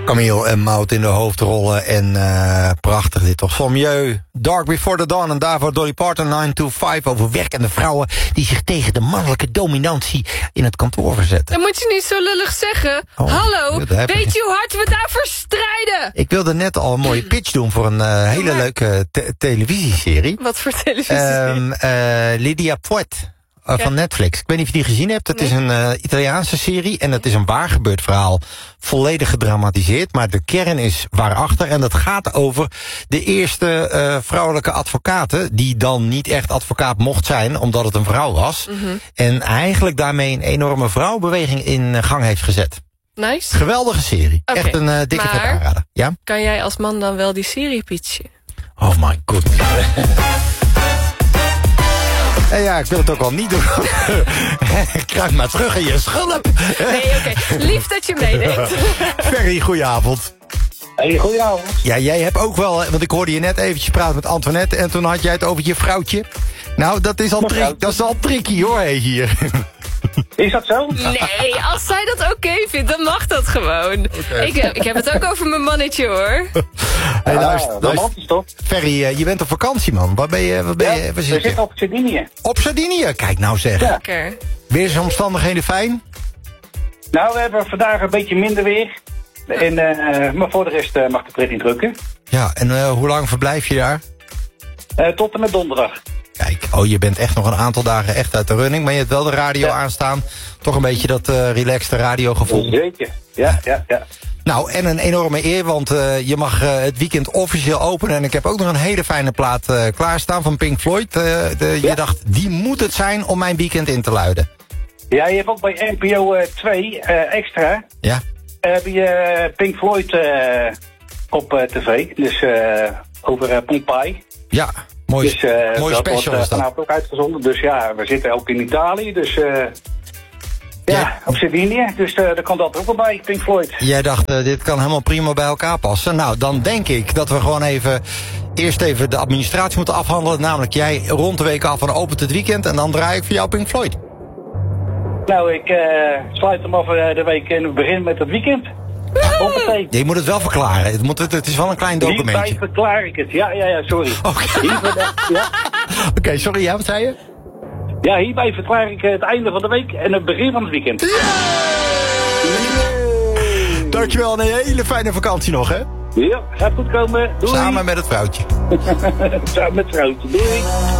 Camille en Maud in de hoofdrollen en prachtig dit toch. Sommieu, Dark Before the Dawn en daarvoor Dolly Parton 9 to 5 over werkende vrouwen die zich tegen de mannelijke dominantie in het kantoor verzetten. Dat moet je niet zo lullig zeggen. Hallo, weet je hoe hard we daarvoor strijden? Ik wilde net al een mooie pitch doen voor een hele leuke televisieserie. Wat voor televisieserie? Lydia Poet. Van Netflix. Ik weet niet of je die gezien hebt. Het is een Italiaanse serie en het is een waar gebeurd verhaal. Volledig gedramatiseerd, maar de kern is waarachter. En dat gaat over de eerste vrouwelijke advocaten die dan niet echt advocaat mocht zijn, omdat het een vrouw was. En eigenlijk daarmee een enorme vrouwenbeweging in gang heeft gezet. Nice. Geweldige serie. Okay. Echt een dikke vet aanrader. Ja? Kan jij als man dan wel die serie pitchen? Oh my god. Ja, ik wil het ook al niet doen. Kruip maar terug in je schulp. Nee, oké. Lief dat je meedenkt. Ferry, goedenavond. Hey, goedenavond. Ja, jij hebt ook wel, want ik hoorde je net eventjes praten met Antoinette en toen had jij het over je vrouwtje. Nou, dat is al tricky hoor, hier. Is dat zo? Nee, als zij dat oké vindt, dan mag dat gewoon. Okay. Ik heb het ook over mijn mannetje, hoor. Hey, luister, Ferry, je bent op vakantie, man. Waar ben je? We zitten op Sardinië. Op Sardinië? Kijk nou zeg. Ja. Lekker. Weersomstandigheden fijn? Nou, we hebben vandaag een beetje minder weer. En, maar voor de rest mag de pret niet drukken. Ja, en hoe lang verblijf je daar? Tot en met donderdag. Kijk, je bent echt nog een aantal dagen echt uit de running. Maar je hebt wel de radio aanstaan. Toch een beetje dat relaxte radiogevoel. Zeker, ja. Nou, en een enorme eer, want je mag het weekend officieel openen. En ik heb ook nog een hele fijne plaat klaarstaan van Pink Floyd. Je dacht, die moet het zijn om mijn weekend in te luiden. Ja, je hebt ook bij NPO 2 extra. Ja. Heb je Pink Floyd op tv. Dus over Pompeii. Ja. Mooi special is dat. Vanavond ook uitgezonden. Dus ja, we zitten ook in Italië. Dus op Sardinië. Dus daar kan dat ook wel bij, Pink Floyd. Jij dacht, dit kan helemaal prima bij elkaar passen. Nou, dan denk ik dat we gewoon eerst even de administratie moeten afhandelen. Namelijk, jij rond de week af en opent het weekend. En dan draai ik voor jou Pink Floyd. Nou, ik sluit hem af de week en we beginnen met het weekend. Je moet het wel verklaren. Het is wel een klein documentje. Hierbij verklaar ik het. Ja, sorry. Oké, sorry, ja, wat zei je? Ja, hierbij verklaar ik het einde van de week en het begin van het weekend. Dankjewel en een hele fijne vakantie nog, hè? Ja, gaat goed komen. Doei. Samen met het vrouwtje. Samen met het vrouwtje. Doei.